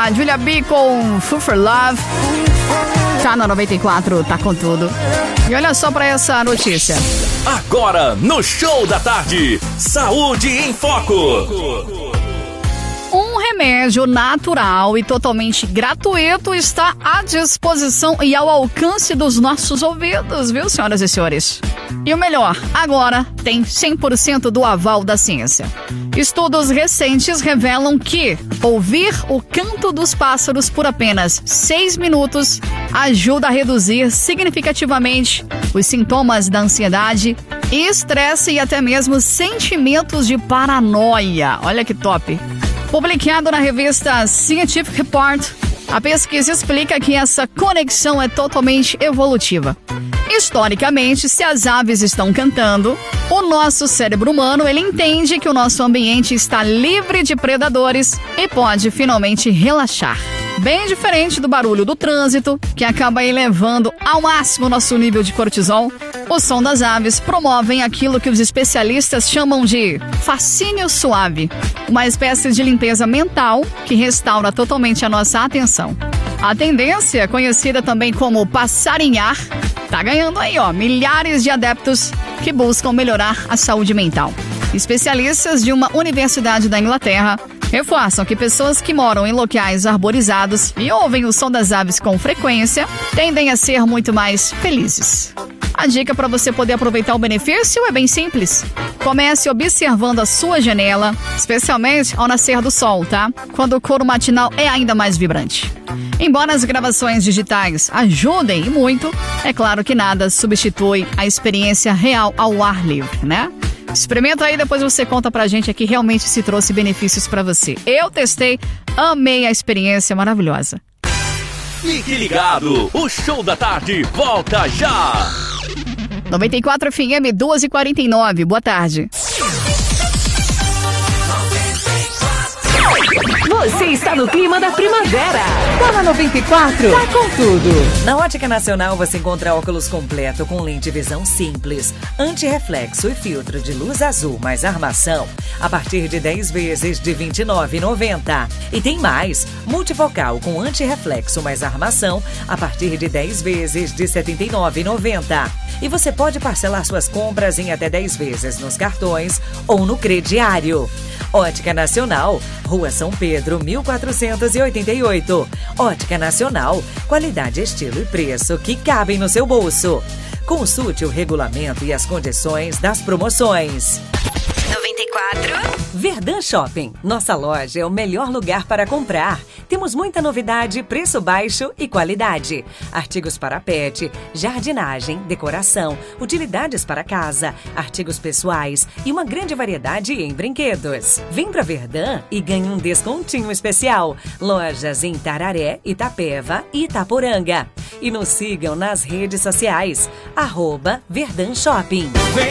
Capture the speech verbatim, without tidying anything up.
a Julia B com Fool for Love. Tá na noventa e quatro, tá com tudo. E olha só pra essa notícia. Agora, no Show da Tarde, Saúde em Foco. Um remédio natural e totalmente gratuito está à disposição e ao alcance dos nossos ouvidos, viu, senhoras e senhores? E o melhor, agora tem cem por cento do aval da ciência. Estudos recentes revelam que ouvir o canto dos pássaros por apenas seis minutos ajuda a reduzir significativamente os sintomas da ansiedade, estresse e até mesmo sentimentos de paranoia. Olha que top! Publicado na revista Scientific Report, a pesquisa explica que essa conexão é totalmente evolutiva. Historicamente, se as aves estão cantando, o nosso cérebro humano ele entende que o nosso ambiente está livre de predadores e pode finalmente relaxar. Bem diferente do barulho do trânsito, que acaba elevando ao máximo nosso nível de cortisol, o som das aves promovem aquilo que os especialistas chamam de fascínio suave, uma espécie de limpeza mental que restaura totalmente a nossa atenção. A tendência, conhecida também como passarinhar, tá ganhando aí, ó, milhares de adeptos que buscam melhorar a saúde mental. Especialistas de uma universidade da Inglaterra reforçam que pessoas que moram em locais arborizados e ouvem o som das aves com frequência tendem a ser muito mais felizes. A dica para você poder aproveitar o benefício é bem simples. Comece observando a sua janela, especialmente ao nascer do sol, tá? Quando o coro matinal é ainda mais vibrante. Embora as gravações digitais ajudem e muito, é claro que nada substitui a experiência real ao ar livre, né? Experimenta aí, depois você conta pra gente aqui realmente se trouxe benefícios pra você. Eu testei, amei a experiência maravilhosa. Fique ligado, o Show da Tarde volta já! noventa e quatro F M, duas e quarenta e nove, boa tarde. Você está no clima da primavera. Tá na noventa e quatro, tá com tudo. Na Ótica Nacional você encontra óculos completo com lente visão simples, anti-reflexo e filtro de luz azul mais armação a partir de dez vezes de vinte e nove reais e noventa centavos. E tem mais, multifocal com anti-reflexo mais armação a partir de dez vezes de setenta e nove reais e noventa centavos. E você pode parcelar suas compras em até dez vezes nos cartões ou no crediário. Ótica Nacional, Rua São Pedro, mil quatrocentos e oitenta e oito. Ótica Nacional, qualidade, estilo e preço que cabem no seu bolso. Consulte o regulamento e as condições das promoções. noventa e quatro. Verdun Shopping. Nossa loja é o melhor lugar para comprar. Temos muita novidade, preço baixo e qualidade. Artigos para pet, jardinagem, decoração, utilidades para casa, artigos pessoais e uma grande variedade em brinquedos. Vem pra Verdun e ganhe um descontinho especial. Lojas em Tararé, Itapeva e Itaporanga. E nos sigam nas redes sociais. Arroba Verdun Shopping.